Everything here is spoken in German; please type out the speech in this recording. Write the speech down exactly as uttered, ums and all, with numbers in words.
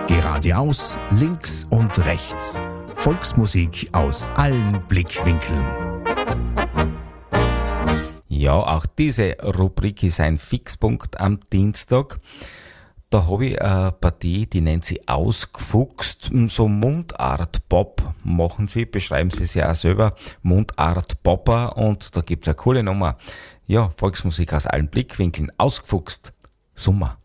Geradeaus, links und rechts. Volksmusik aus allen Blickwinkeln. Ja, auch diese Rubrik ist ein Fixpunkt am Dienstag. Da habe ich eine Partie, die nennt sie Ausgefuchst. So Mundart-Pop machen sie, beschreiben sie sich auch selber. Mundart-Popper, und da gibt's eine coole Nummer. Ja, Volksmusik aus allen Blickwinkeln. Ausgefuchst. Sommer.